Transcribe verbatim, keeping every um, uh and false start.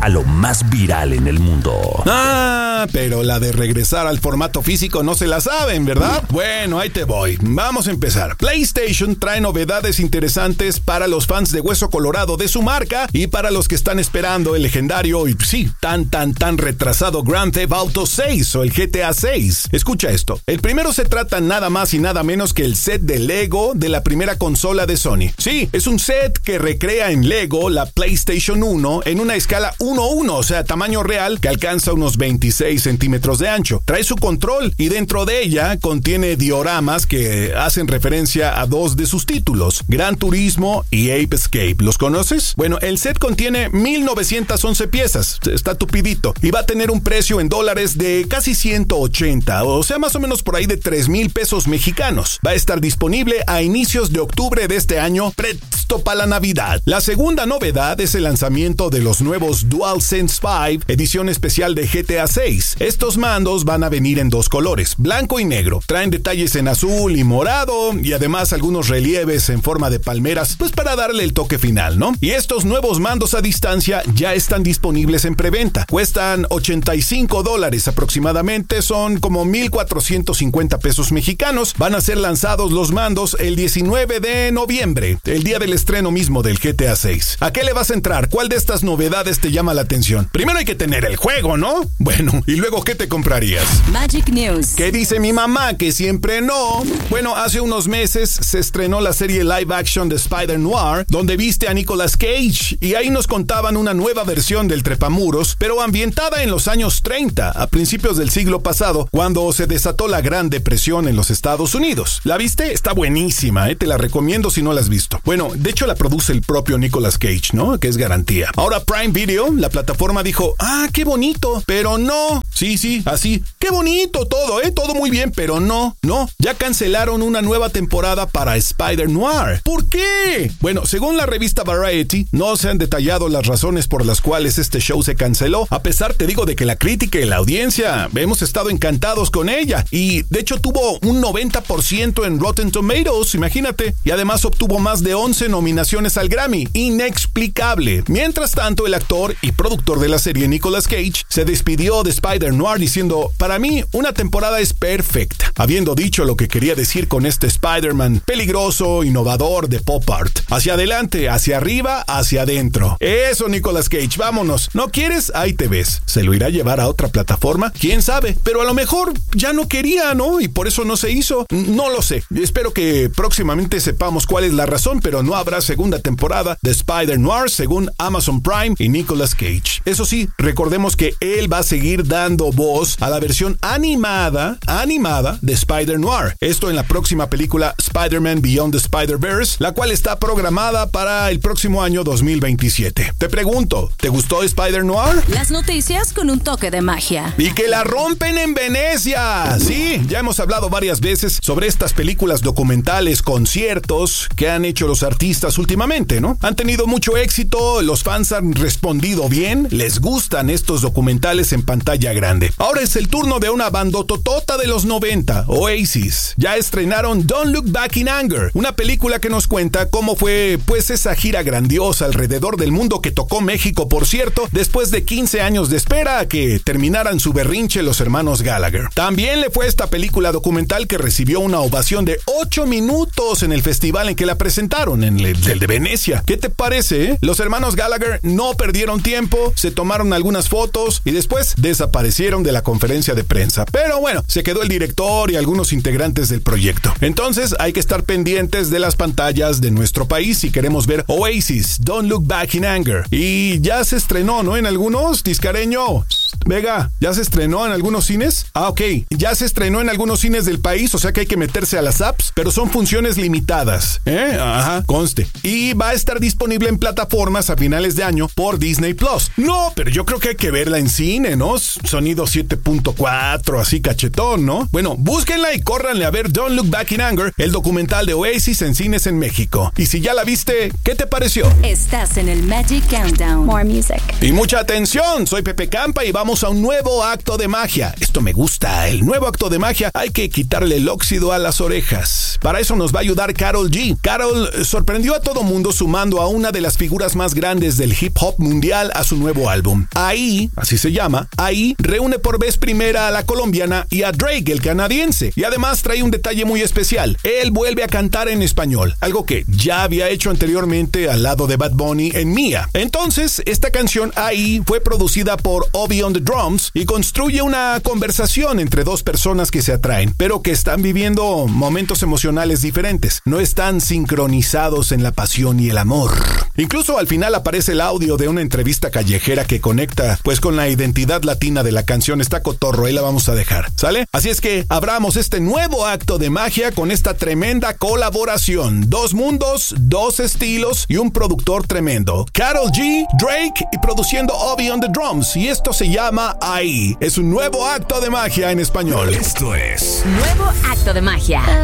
a lo más viral en el mundo. Ah, pero la de regresar al formato físico no se la saben, ¿verdad? Bueno, ahí te voy. Vamos a empezar. PlayStation trae novedades interesantes para los fans de hueso colorado de su marca y para los que están esperando el legendario y sí, tan tan tan retrasado Grand Theft Auto seis o el G T A seis. Escucha esto. El primero se trata nada más y nada menos que el set de Lego de la primera consola de Sony. Sí, es un set que recrea en Lego la PlayStation uno en una escala uno uno, o sea, tamaño real, que alcanza unos veintiséis centímetros de ancho. Trae su control y dentro de ella contiene dioramas que hacen referencia a dos de sus títulos, Gran Turismo y Ape Escape. ¿Los conoces? Bueno, el set contiene mil novecientas once piezas, está tupidito, y va a tener un precio en dólares de casi ciento ochenta, o sea, más o menos por ahí de tres mil pesos mexicanos. Va a estar disponible a inicios de octubre de este año, presto para la Navidad. La segunda novedad es el lanzamiento de los nuevos DualSense cinco, edición especial de G T A seis. Estos mandos van a venir en dos colores, blanco y negro. Traen detalles en azul y morado y además algunos relieves en forma de palmeras, pues para darle el toque final, ¿no? Y estos nuevos mandos a distancia ya están disponibles en preventa. Cuestan ochenta y cinco dólares aproximadamente, son como mil cuatrocientos cincuenta pesos mexicanos. Van a ser lanzados los mandos el diecinueve de noviembre, el día del estreno mismo del G T A seis. ¿A qué le vas a entrar? ¿Cuál de estas novedades te llama la atención? Primero hay que tener el juego, ¿no? Bueno, ¿y luego qué te comprarías? Magic News. ¿Qué dice mi mamá? Que siempre no. Bueno, hace unos meses se estrenó la serie live action de Spider-Noir, donde viste a Nicolas Cage, y ahí nos contaban una nueva versión del Trepamuros, pero ambientada en los años treinta, a principios del siglo pasado, cuando se desató la Gran Depresión en los Estados Unidos. ¿La viste? Está buenísima, ¿eh? Te la recomiendo si no la has visto. Bueno, de hecho la produce el propio Nicolas Cage, ¿no? Que es garantía. Ahora Prime Video, la plataforma, dijo, ah, qué bonito, pero no. Sí, sí, así. Qué bonito todo, ¿eh? Todo muy bien, pero no, no. Ya cancelaron una nueva temporada para Spider-Noir. ¿Por qué? Bueno, según la revista Variety, no se han detallado las razones por las cuales este show se canceló, a pesar, te digo, de que la crítica y la audiencia hemos estado encantados con ella. Y, de hecho, tuvo un noventa por ciento en Rotten Tomatoes, imagínate. Y además obtuvo más de once nominaciones al Grammy. Inexplicable. Mientras tanto, el actor y productor de la serie, Nicolas Cage, se despidió de Spider-Noir diciendo, para mí, una temporada es perfecta, habiendo dicho lo que quería decir con este Spider-Man peligroso, innovador, de pop art. Hacia adelante, hacia arriba, hacia adentro. Eso, Nicolas Cage, vámonos. ¿No quieres? Ahí te ves. ¿Se lo irá a llevar a otra plataforma? ¿Quién sabe? Pero a lo mejor ya no quería, ¿no? Y por eso no se hizo. No lo sé. Espero que próximamente sepamos cuál es la razón, pero no habrá segunda temporada de Spider-Noir según Amazon Prime y Nicolas Cage. Eso sí, recordemos que él va a seguir dando voz a la versión animada, animada de Spider-Noir. Esto en la próxima película Spider-Man Beyond the Spider-Verse, la cual está programada para el próximo año dos mil veintisiete. Te pregunto, ¿te gustó Spider-Noir? Las noticias con un toque de magia. Y que la rompen en Venecia. Sí, ya hemos hablado varias veces sobre estas películas documentales, conciertos que han hecho los artistas últimamente, ¿no? Han tenido mucho éxito, los fans han respondido bien, les gustan estos documentales en pantalla grande. Ahora es el turno de una bandototota de los noventa, Oasis. Ya estrenaron Don't Look Back in Anger, una película que nos cuenta cómo fue pues esa gira grandiosa alrededor del mundo que tocó México, por cierto, después de quince años de espera a que terminaran su berrinche los hermanos Gallagher. También le fue esta película documental que recibió una ovación de ocho minutos en el festival en que la presentaron, en el, el de Venecia. ¿Qué te parece, eh? Los hermanos Gallagher no perdieron tiempo, se tomaron algunas fotos y después desaparecieron de la conferencia de prensa. Pero bueno, se quedó el director y algunos integrantes del proyecto. Entonces hay que estar pendientes de las pantallas de nuestro país si queremos ver Oasis, Don't Look Back in Anger. Y ya se estrenó, ¿no? En algunos, Tiscareño. Vega, ¿ya se estrenó en algunos cines? Ah, ok. Ya se estrenó en algunos cines del país, o sea que hay que meterse a las apps, pero son funciones limitadas, ¿eh? Ajá, conste. Y va a estar disponible en plataformas a finales de año por Disney Plus. No, pero yo creo que hay que verla en cine, ¿no? Sonido siete punto cuatro, así cachetón, ¿no? Bueno, búsquenla y córranle a ver Don't Look Back in Anger, el documental de Oasis en cines en México. Y si ya la viste, ¿qué te pareció? Estás en el Magic Countdown. More music. Y mucha atención, soy Pepe Campa y vamos vamos a un nuevo acto de magia. Esto me gusta, el nuevo acto de magia. Hay que quitarle el óxido a las orejas. Para eso nos va a ayudar Karol G. Karol sorprendió a todo mundo sumando a una de las figuras más grandes del hip hop mundial a su nuevo álbum. Ahí, así se llama, ahí reúne por vez primera a la colombiana y a Drake, el canadiense. Y además trae un detalle muy especial. Él vuelve a cantar en español, algo que ya había hecho anteriormente al lado de Bad Bunny en Mía. Entonces, esta canción Ahí fue producida por Obi on the Drums y construye una conversación entre dos personas que se atraen, pero que están viviendo momentos emocionales diferentes. No están sincronizados en la pasión y el amor. Incluso al final aparece el audio de una entrevista callejera que conecta pues con la identidad latina de la canción. Está cotorro, ahí la vamos a dejar, ¿sale? Así es que abramos este nuevo acto de magia con esta tremenda colaboración. Dos mundos, dos estilos y un productor tremendo. Karol G, Drake y produciendo Obi on the Drums. Y esto se llama Ahí. Es un nuevo acto de magia en español. Esto es Nuevo acto de magia.